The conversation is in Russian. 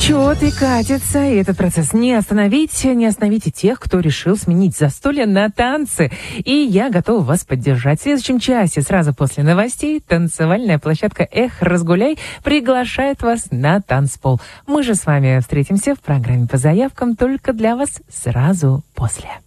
Течет и катится, и этот процесс не остановите тех, кто решил сменить застолье на танцы. И я готова вас поддержать. В следующем часе, сразу после новостей, танцевальная площадка «Эх, разгуляй» приглашает вас на танцпол. Мы же с вами встретимся в программе по заявкам только для вас сразу после.